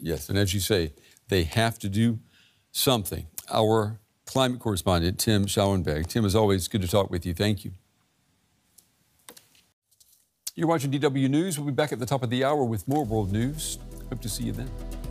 Yes, and as you say, they have to do something. Our climate correspondent, Tim Schauenberg. Tim, as always, good to talk with you. Thank you. You're watching DW News. We'll be back at the top of the hour with more world news. Hope to see you then.